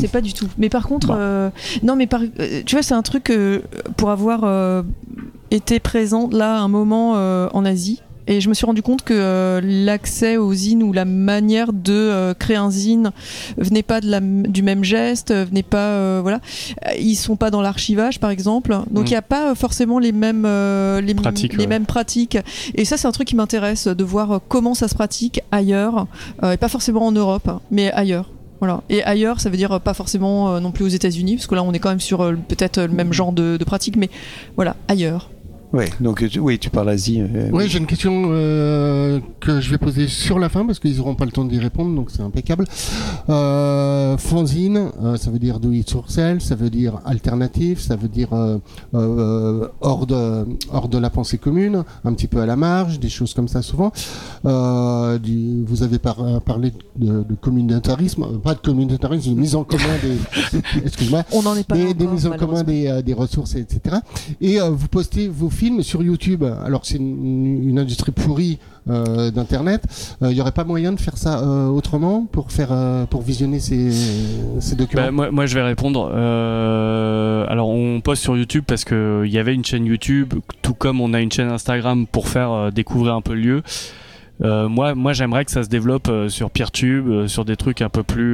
C'est pas du tout. Mais par contre, non, mais tu vois, c'est un truc pour avoir été présente là un moment en Asie. Et je me suis rendu compte que l'accès aux zines ou la manière de créer un zine venait pas du même geste, venait pas, voilà. Ils sont pas dans l'archivage, par exemple. Donc il y a pas forcément les mêmes mêmes pratiques. Et ça, c'est un truc qui m'intéresse de voir comment ça se pratique ailleurs, et pas forcément en Europe, mais ailleurs. Voilà. Et ailleurs, ça veut dire pas forcément non plus aux États-Unis, parce que là, on est quand même sur peut-être le même genre de pratique, mais voilà, ailleurs. Ouais, donc tu parles Asie. Oui, j'ai une question que je vais poser sur la fin parce qu'ils n'auront pas le temps d'y répondre, donc c'est impeccable. Fanzine, ça veut dire do it yourself, ça veut dire alternatif, ça veut dire hors de la pensée commune, un petit peu à la marge, des choses comme ça souvent. Vous avez parlé de communautarisme, pas de communautarisme, de mise en commun excuse-moi, on n'en est pas des mises en commun des ressources, etc. Et vous postez vos films sur YouTube. Alors c'est une industrie pourrie d'internet. Il n'y aurait pas moyen de faire ça autrement pour visionner ces documents? Moi je vais répondre. Alors on poste sur YouTube parce que il y avait une chaîne YouTube, tout comme on a une chaîne Instagram pour faire découvrir un peu le lieu. Moi j'aimerais que ça se développe sur PeerTube, sur des trucs un peu plus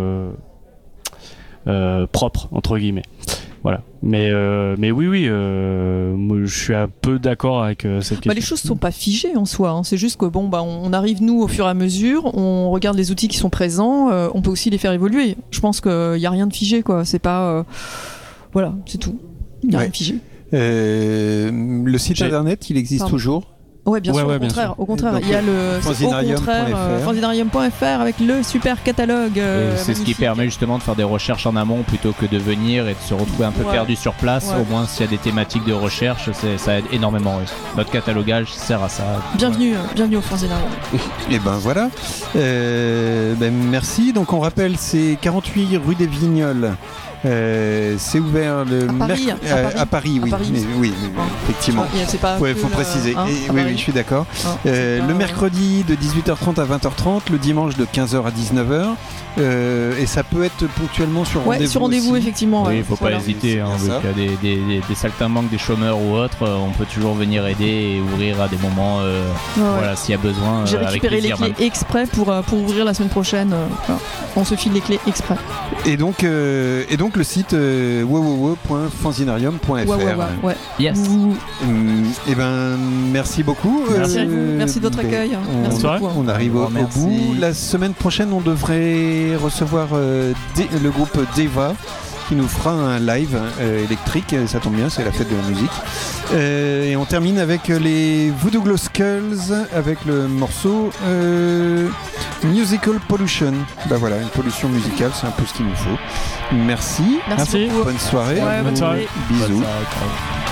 propres entre guillemets. Voilà. Mais oui, moi, je suis un peu d'accord avec cette question. Les choses sont pas figées en soi, hein. C'est juste que on arrive nous au fur et à mesure, on regarde les outils qui sont présents, on peut aussi les faire évoluer. Je pense qu'il y a rien de figé, quoi. C'est pas voilà, c'est tout. Il y a rien de figé. Le site internet, il existe toujours? Ouais, bien sûr, au contraire, il y a le fanzinarium.fr avec le super catalogue. C'est ce qui permet justement de faire des recherches en amont plutôt que de venir et de se retrouver un peu perdu sur place. Au moins, s'il y a des thématiques de recherche, ça aide énormément. Oui. Notre catalogage sert à ça. Bienvenue au Fanzinarium. Et ben voilà. Merci. Donc on rappelle, c'est 48 rue des Vignoles. C'est ouvert à Paris, oui. Oui, effectivement. Il faut préciser. Oui, je suis d'accord. Le mercredi de 18h30 à 20h30, le dimanche de 15h à 19h. Et ça peut être ponctuellement sur rendez-vous. Sur rendez-vous, aussi. Effectivement. Oui, il ne faut pas hésiter. Vu qu'il y a des saltimbanques, des chômeurs ou autres, on peut toujours venir aider et ouvrir à des moments voilà, s'il y a besoin. J'ai récupéré les clés exprès pour ouvrir la semaine prochaine. On se file les clés exprès. Et donc le site www.fanzinarium.fr. Yes. Et ben merci beaucoup. Merci à vous. Merci de votre accueil. On arrive au bout. La semaine prochaine, on devrait recevoir le groupe Deva qui nous fera un live électrique. Ça tombe bien, c'est la fête de la musique. Et on termine avec les Voodoo Glow Skulls avec le morceau Musical Pollution. Voilà, une pollution musicale, c'est un peu ce qu'il nous faut. Merci. Merci. Bonne soirée. Bonne soirée. Bisous. Bonne soirée.